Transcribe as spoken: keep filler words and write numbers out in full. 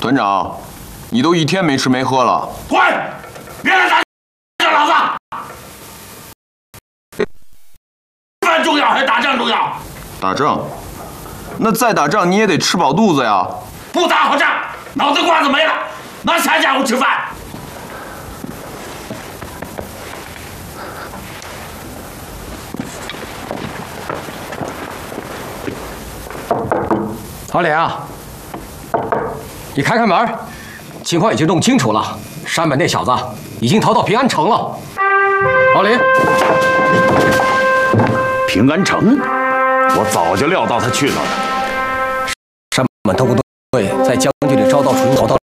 团长，你都一天没吃没喝了。 滚！别来打这老子！饭重要还是打仗重要？ 打仗？那再打仗你也得吃饱肚子呀。 不打好仗，脑袋瓜子没了，拿啥家伙吃饭？ 老李啊，你开开门，情况已经弄清楚了，山本那小子已经逃到平安城了。老李， 平安城，我早就料到他去那儿了。 山本特工队在将军里遭到处逃到